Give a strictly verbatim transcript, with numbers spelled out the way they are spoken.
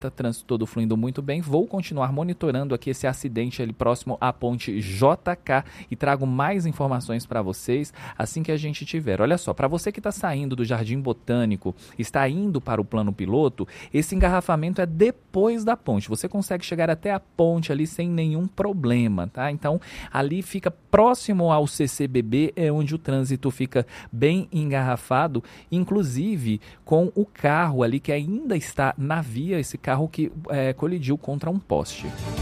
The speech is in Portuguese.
Tá trânsito todo fluindo muito bem. Vou continuar monitorando aqui esse acidente ali próximo à ponte J K e trago mais informações para vocês assim que a gente tiver. Olha só, para você que está saindo do Jardim Botânico, está indo para o plano piloto, esse engarrafamento é depois da ponte. Você consegue chegar até a ponte ali sem nenhum problema, tá? Então, ali fica próximo ao C C B B, é onde o trânsito fica bem engarrafado, inclusive com o carro ali que ainda está na via, esse carro que é, colidiu contra um poste.